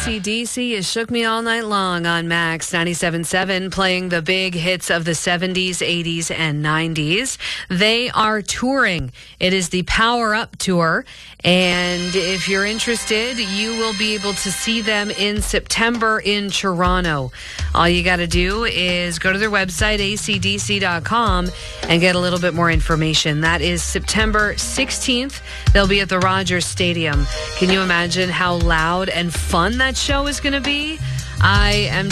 AC/DC is Shook Me All Night Long on Max 97.7, playing the big hits of the 70s, 80s, and 90s. They are touring. It is the Power Up Tour. And if you're interested, you will be able to see them in September in Toronto. All you got to do is go to their website, acdc.com, and get a little bit more information. That is September 16th. They'll be at the Rogers Stadium. Can you imagine how loud and fun that show is going to be? I am